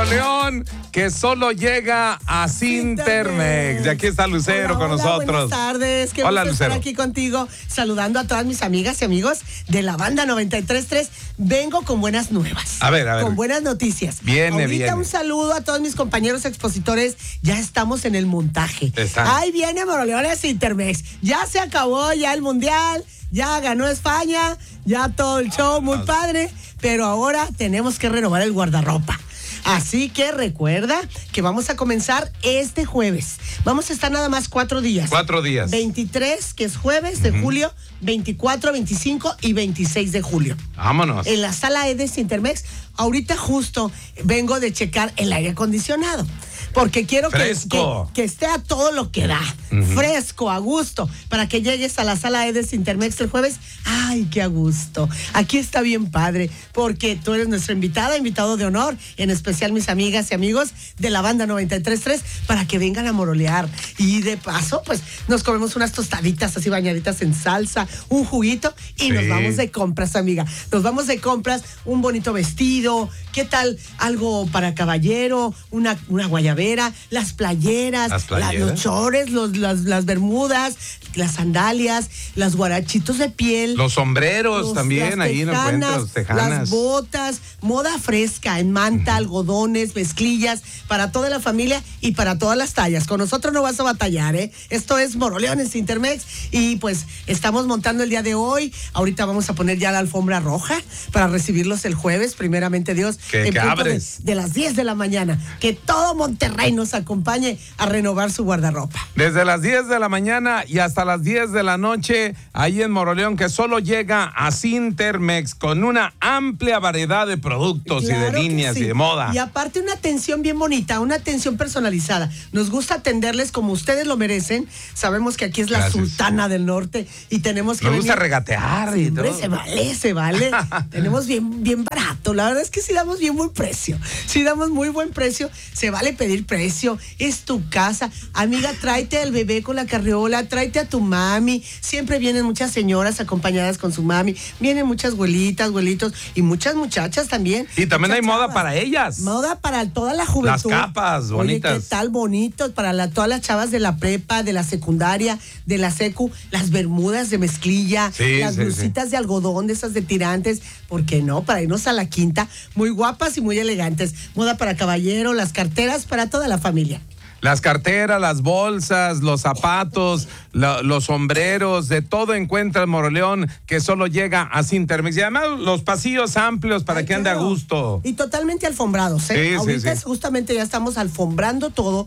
Moroleón, que solo llega a Cintermex. Y aquí está Lucero con nosotros. Buenas tardes. Qué Hola, gusto Lucero. estar aquí contigo, saludando a todas mis amigas y amigos de la banda 93.3. Vengo con buenas nuevas. A ver. Con buenas noticias. Ahorita un saludo a todos mis compañeros expositores. Ya estamos en el montaje. Ahí viene Moroleón a Cintermex. Ya se acabó ya el mundial. Ya ganó España. Ya todo el show muy padre. Pero ahora tenemos que renovar el guardarropa. Así que recuerda que vamos a comenzar este jueves. Vamos a estar nada más 4 días. 4 días. 23, que es jueves de julio, 24, 25 y 26 de julio. Vámonos. En la sala E de Cintermex. Ahorita justo vengo de checar el aire acondicionado. Porque quiero que esté a todo lo que da. Fresco, a gusto. Para que llegues a la sala E de Cintermex el jueves. ¡Ay, qué a gusto! Aquí está bien padre. Porque tú eres nuestra invitada, invitado de honor. En especial mis amigas y amigos de la banda 93.3. Para que vengan a morolear. Y de paso, pues, nos comemos unas tostaditas así bañaditas en salsa. Un juguito. Y nos vamos de compras, amiga. Nos vamos de compras. Un bonito vestido. ¿Qué tal? Algo para caballero. Una guayabera. Las playeras, los chores, las bermudas, las sandalias, las guarachitos de piel. Los sombreros también, ahí no encuentras, tejanas. Las botas, moda fresca en manta, algodones, mezclillas, para toda la familia y para todas las tallas. Con nosotros no vas a batallar, ¿eh? Esto es Moroleón en Cintermex y pues estamos montando el día de hoy. Ahorita vamos a poner ya la alfombra roja para recibirlos el jueves, primeramente Dios. Que abres. De las 10 de la mañana. Que todo Monterrey nos acompañe a renovar su guardarropa. Desde las 10 de la mañana y hasta las 10 de la noche, ahí en Moroleón, que solo llega a Cintermex con una amplia variedad de productos y de líneas y de moda. Y aparte una atención bien bonita, una atención personalizada. Nos gusta atenderles como ustedes lo merecen. Sabemos que aquí es la sultana del norte y tenemos que Nos gusta regatear y todo. Se vale. Tenemos bien barato. La verdad es que sí damos bien buen precio. Sí damos muy buen precio. Se vale pedir precio. Es tu casa. Amiga, tráete al bebé con la carriola, tráete a tu mami. Siempre vienen muchas señoras acompañadas con su mami. Vienen muchas abuelitas, abuelitos y muchas muchachas también. Y también hay moda para ellas. Moda para toda la juventud. Las capas bonitas. Oye, ¿qué tal bonitos? Para todas las chavas de la prepa, de la secundaria, de la secu, las bermudas de mezclilla, las blusitas de algodón, de esas de tirantes. ¿Por qué no? Para irnos a la quinta, muy guapas y muy elegantes. Moda para caballero, las carteras para toda la familia. Las carteras, las bolsas, los zapatos, los sombreros, de todo encuentra en Moroleón, que solo llega a Cintermex. Y además los pasillos amplios para que ande a gusto. Y totalmente alfombrados, ¿eh? Ahorita justamente ya estamos alfombrando todo,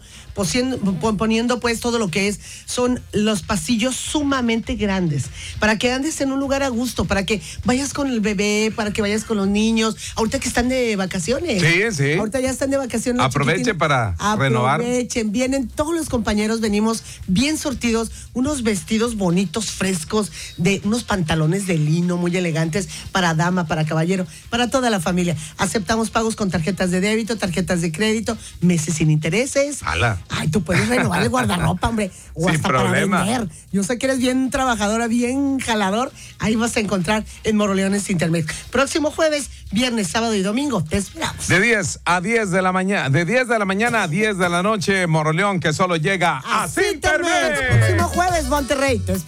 poniendo pues todo lo que son los pasillos sumamente grandes, para que andes en un lugar a gusto, para que vayas con el bebé, para que vayas con los niños, ahorita que están de vacaciones. Sí. Ahorita ya están de vacaciones. Aproveche para renovar. Vienen todos los compañeros, venimos bien sortidos, unos vestidos bonitos, frescos, de unos pantalones de lino muy elegantes para dama, para caballero, para toda la familia. Aceptamos pagos con tarjetas de débito, tarjetas de crédito, meses sin intereses. ¡Hala! Ay, tú puedes renovar el guardarropa, hombre, o sin hasta problema. para vender. Yo sé que eres bien trabajadora, bien jalador. Ahí vas a encontrar en Moroleón en Cintermex. Próximo jueves, viernes, sábado y domingo. Te esperamos. De 10 a 10 de la mañana, de 10 de la mañana a 10 de la noche, Moroleón, que solo llega a Cintermex. Próximo jueves, Monterrey. Te esperamos.